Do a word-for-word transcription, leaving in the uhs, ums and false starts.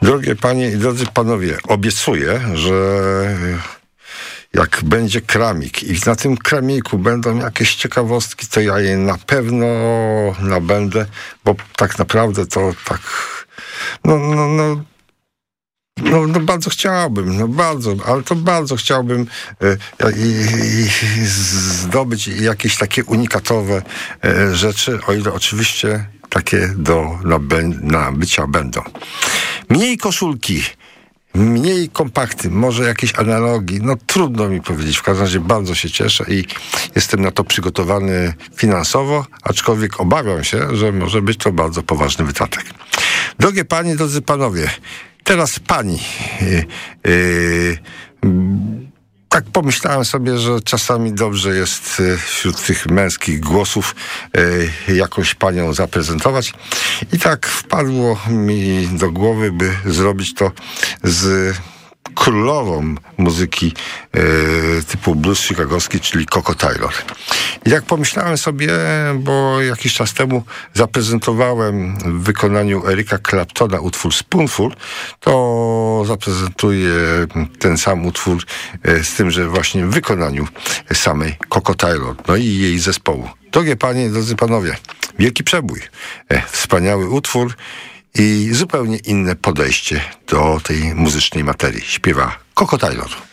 Drogie panie i drodzy panowie, obiecuję, że jak będzie kramik i na tym kramiku będą jakieś ciekawostki, to ja je na pewno nabędę, bo tak naprawdę to tak, no, no, no, no, no bardzo chciałbym, no bardzo, ale to bardzo chciałbym e, i, i zdobyć jakieś takie unikatowe e, rzeczy, o ile oczywiście takie do nabycia będą. Mniej koszulki, mniej kompakty, może jakieś analogii, no trudno mi powiedzieć. W każdym razie bardzo się cieszę i jestem na to przygotowany finansowo, aczkolwiek obawiam się, że może być to bardzo poważny wydatek. Drogie panie, drodzy panowie, teraz pani. Yy, yy, Tak pomyślałem sobie, że czasami dobrze jest wśród tych męskich głosów e, jakąś panią zaprezentować. I tak wpadło mi do głowy, by zrobić to z królową muzyki e, typu blues chicagowski, czyli Coco Taylor. I tak pomyślałem sobie, bo jakiś czas temu zaprezentowałem w wykonaniu Erika Claptona utwór Spoonful, to zaprezentuję ten sam utwór e, z tym, że właśnie w wykonaniu samej Coco Taylor, no i jej zespołu. Drogie panie, drodzy panowie, wielki przebój, e, wspaniały utwór i zupełnie inne podejście do tej muzycznej materii. Śpiewa Coco Taylor.